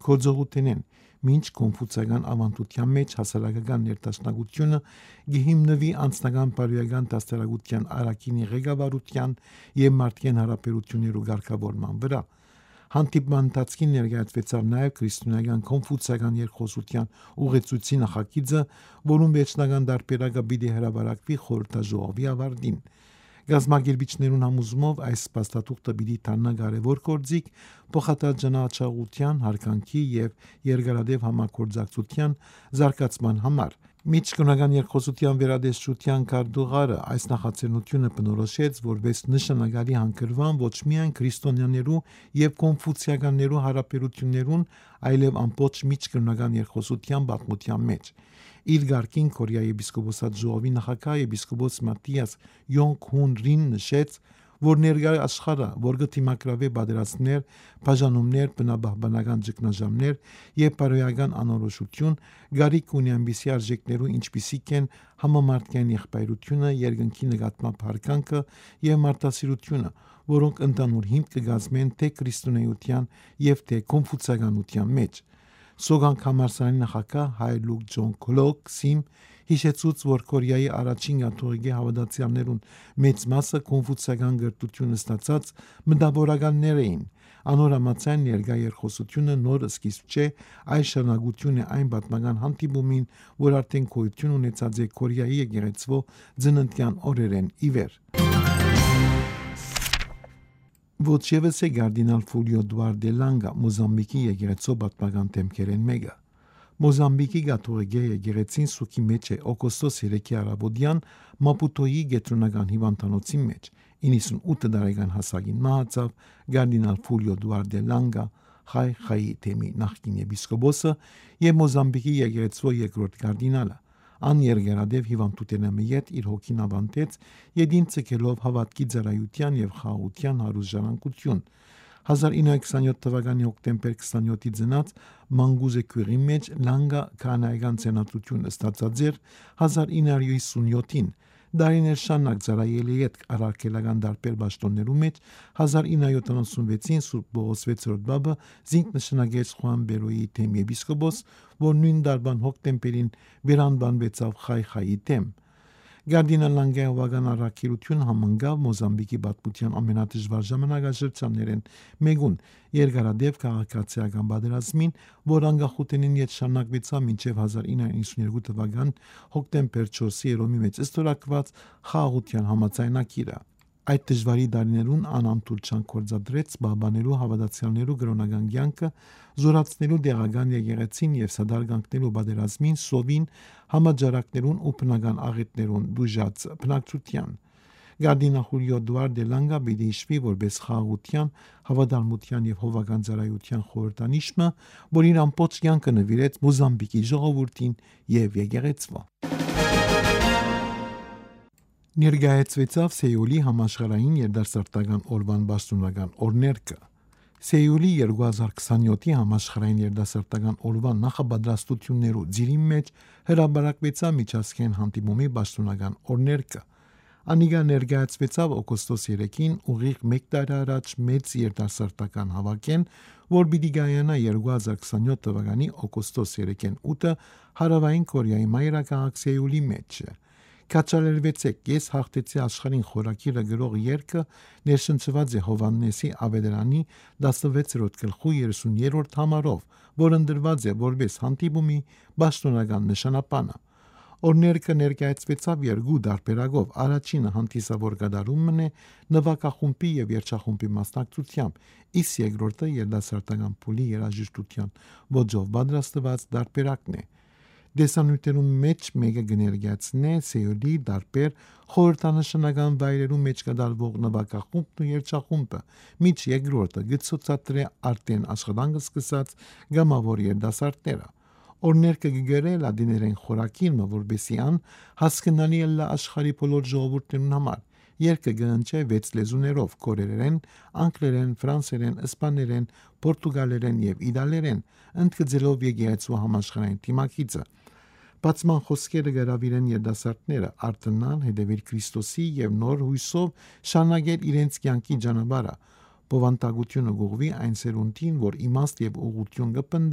գործողութենեն, մինչ կոնֆուցիական ավանդության մեջ հասարակական ներդաշնակությունը գիհիմնվի անձնական բարոյական դաստիարակության արակինի ղեկավարության եւ մարդկային հարաբերություններու ղեկավարման վրա։ Հանդիպման ընթացքին ներկայացվեցավ նաև քրիստոնեական կոնֆուցիական երկխոսության ուղեցույցի նախագիծը, որում վերջնական դարբերակը պիտի հրապարակվի խորհրդաժողովի ավարտին։ Գազագերբիչներուն համոզումով այս փաստաթուղթը պիտի դառնա կարևոր գործիք փոխադարձության, հարկանքի եւ երկարադեպ համագործակցության զարգացման համար։ Միջկրոնական երկխոսության վերադեսչության քարտուղարը այս նախաձեռնությունը բնորոշեց որպես նշանակալի հանգրվան ոչ միայն քրիստոնյաներու եւ կոնֆուցիականներու հարաբերություններուն, այլև ամբողջ միջկրոնական երկխոսության պատմության մեջ։ Իր գարկին Կորեայի եպիսկոպոսատ ժողովի նախագահ եպիսկոպոս Մատիաս Յոնգ-հուն Ռին նշեց, որ ներկայ աշխարհը, որ գտիմակրավե պատերազմներ, բաժանումներ, բնաբահբանական ճգնաժամեր եւ բարոյական անորոշություն, գարիկ ունի այնպիսի արժեքներու, ինչպիսիք են համամարտկային եղբայրությունը, երկնքի նկատմամբ հարկանքը եւ մարդասիրությունը, որոնք ընդանուր հիմք կգազմեն թե քրիստոնեության եւ թե կոնֆուցիականության մեջ։ Սոգան համալսարանի նախագահ Հայլուկ Ջոն Քլոկ Սիմ հիշեցուց, որ Կորեայի առաջին կաթողիկե հավատացյալներուն մեծ մասը կոնֆուցիական գրթություն ստացած մտավորականներ էին։ Անոր համաձայն ներկայ երկխոսությունը նոր սկիզբ չէ, այլ շարունակություն է այն պատմական հանդիպումին, որ արդեն գոյություն ունեցած է Կորեայի եկեղեցու ծննդյան օրերեն ի վեր։ Ոչևս է Կարդինալ Ֆուլիո Դուարդե Լանգա Մոզամբիկի եկեղեցու պատմական դեմքերեն մեկը։ Մոզամբիկի կաթողիկե եկեղեցին սուքի մեջ է օգոստոս 3-ի առավոտյան Մապուտոյի գետրոնական հիվանդանոցի մեջ 98 տարեկան հասակին մահացավ Կարդինալ Ֆուլիո Դուարդե Լանգա Խայ թեմի նախկին եպիսկոպոսը եւ Մոզամբիկի եկեղեցու երկրորդ կարդինալը։ Ան երկարադեպ հիվանդութենամի հետ իր հոգին ավանդեց յետին ցկելով հավատքի ծառայության եւ խաղաղության հարուսժարանկություն։ 1927 թվականի հոկտեմբեր 27-ի ծնած Մանգուզե քյուրի մեջ Լանգա կանայական ցենատրություն ստացած էր 1957-ին։ Դարիներ շարունակ ծառայել է հետ առաքելական դարբեր պաշտոններու մեջ 1976-ին Սուրբ Պողոս 6-րդ բաբը զինք նշանակեց Խուան Բերոյի թեմ եպիսկոպոս, որ նույն դարբան հոկտեմբերին վերանվանվեցավ Խայ թեմ։ Կարդինալ Լանգայի հովական առաքելությունը համընկավ Մոզամբիկի պատմության ամենադժվար ժամանակաշրջաններեն մեկուն երկարադեպ քաղաքացիական պատերազմին, որ անկախությունին հետ շարունակվեցավ մինչև 1992 թվական հոկտեմբեր 4-ի երոմի մեջ ստորագրված խաղաղության համաձայնագիրը։ Այդ դժվարի տարիներուն անընդհանուր կորձադրեց բաբաներու հավատացյալներու գրոնական կյանքը, զորացնելու դեղական եկեղեցին եւ սադարգանքներու պատերազմին, սովին, համաճարակներուն ու բնական աղետներուն դուժած բնակչության։ Կարդինալ Խուլիո Դուարդե Լանգա պիտի հիշվի որպես խաղաղության, հավատարմության եւ հովական ծառայության խորհրդանիշը, որ իր ամբողջ կյանքը նվիրեց Մոզամբիկի ժողովրդին եւ եկեղեցվա։ Ներկայացվեցավ Սեյուլի համաշխարհային երդասարտական օրվան պաշտոնական օրներկը։ Սեյուլի 2027-ի համաշխարհային երդասարտական օրվան նախապատրաստություններու ծիրի մեջ հրապարակվեցավ միջազգային հանդիպումի պաշտոնական օրներկը։ Անիգա ներկայացվեցավ օգոստոս 3-ին ուղիղ 1 տարի առաջ մեծ երդասարտական հավաքեն, որ պիտի կայանա 2027 թվականի օգոստոս 3-ին 8-ը Հարավային Կորեայի մայրաքաղաք Սեյուլի մեջ։ Կաչալերվեցեք, ես հաղթեցի աշխարհին խորակիրը գրող երգը ներշնչված է Հովհաննեսի Ավետարանի 16-րդ գլխու 30-րդ համարով, որ ընդրված է որպես հանդիպումի պաշտոնական նշանապանը։ Օրներկը ներկայացվեցավ երկու դարբերակով։ Առաջինը հանդիսավոր կատարումն է նվագախումբի եւ երգչախումբի մասնակցությամբ, իսկ երկրորդը երդասարտական փուլի երաժշտության ոճով պատրաստված դարբերակն է։ Դեսանյութերում մեջ մեկը կներկայացնե Սեյուլի դարբեր խորհրդանշական վայրերու մեջ կատարվող նվագախումբն ու երգչախումբը, միջ երկրորդը գծոցատրե արդեն աշխատանքը սկսած գամավոր երդասարտները։ Օրներկը գգրե լադիներեն խորակիրը, որբեսի ան հասկանալի է աշխարհի բոլոր ժողովուրդներուն համար։ Երգը գնչե 6 լեզուներով՝ կորեերեն, անգլերեն, ֆրանսերեն, իսպաներեն, պորտուգալերեն եւ իտալերեն, ընդգծելով եկեղեցու համաշխարհային թիմակիցը։ Բացման խոսքերը գրավիրեն երդասարտները արտնան հետևել Քրիստոսի եւ նոր հույսով շարունակել իրենց կյանքի ճանապարհը։ Բովանդակությունը գողվի այն սերունդին, որ իմաստ եւ ուղղություն կպնդե